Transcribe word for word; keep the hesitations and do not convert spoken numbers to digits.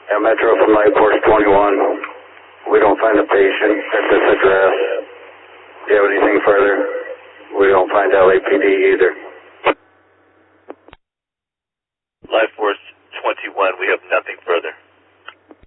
Yeah, Metro from Light Force twenty-one. We don't find a patient at this address. Do you have anything further? We don't find L A P D either. Light Force